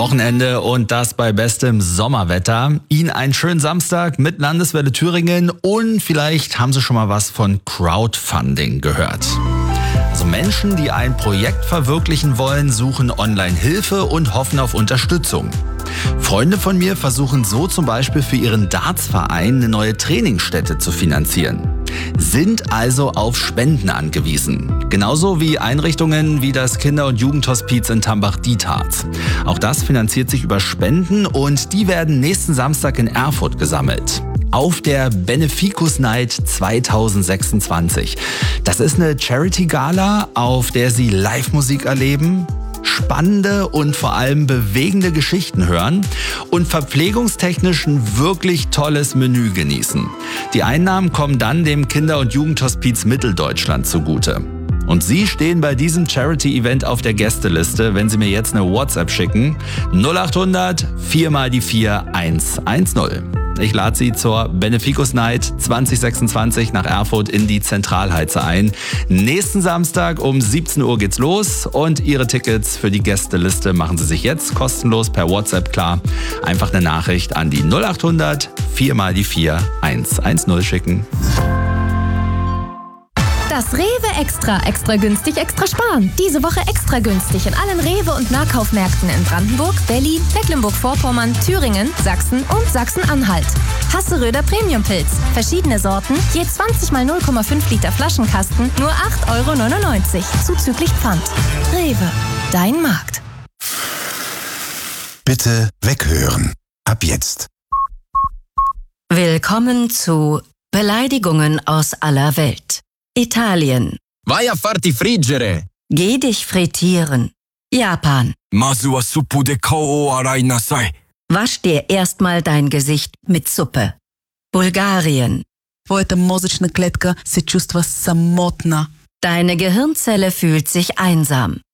Wochenende und das bei bestem Sommerwetter. Ihnen einen schönen Samstag mit Landeswelle Thüringen und vielleicht haben Sie schon mal was von Crowdfunding gehört. Also Menschen, die ein Projekt verwirklichen wollen, suchen online Hilfe und hoffen auf Unterstützung. Freunde von mir versuchen so zum Beispiel für ihren Dartsverein eine neue Trainingsstätte zu finanzieren. Sind also auf Spenden angewiesen. Genauso wie Einrichtungen wie das Kinder- und Jugendhospiz in Tambach-Dietharz. Auch das finanziert sich über Spenden und die werden nächsten Samstag in Erfurt gesammelt. Auf der Beneficus Night 2026. Das ist eine Charity-Gala, auf der Sie Live-Musik erleben, spannende und vor allem bewegende Geschichten hören und verpflegungstechnisch ein wirklich tolles Menü genießen. Die Einnahmen kommen dann dem Kinder- und Jugendhospiz Mitteldeutschland zugute. Und Sie stehen bei diesem Charity-Event auf der Gästeliste, wenn Sie mir jetzt eine WhatsApp schicken. 0800 4 mal die 4 110. Ich lade Sie zur Beneficus Night 2026 nach Erfurt in die Zentralheize ein. Nächsten Samstag um 17 Uhr geht's los und Ihre Tickets für die Gästeliste machen Sie sich jetzt kostenlos per WhatsApp klar. Einfach eine Nachricht an die 0800 4 mal die 4 110 schicken. Das Rewe Extra. Extra günstig, extra sparen. Diese Woche extra günstig in allen Rewe- und Nahkaufmärkten in Brandenburg, Berlin, Mecklenburg-Vorpommern, Thüringen, Sachsen und Sachsen-Anhalt. Hasseröder Premium-Pilz. Verschiedene Sorten, je 20 mal 0,5 Liter Flaschenkasten, nur 8,99 € zuzüglich Pfand. Rewe, dein Markt. Bitte weghören. Ab jetzt. Willkommen zu Beleidigungen aus aller Welt. Italien. Vai a farti friggere. Geh dich frittieren. Japan. Masu wa suppu de kao arai nasai. Wasch dir erstmal dein Gesicht mit Suppe. Bulgarien. Твоята мозъчна клетка се чувства самотна. Deine Gehirnzelle fühlt sich einsam.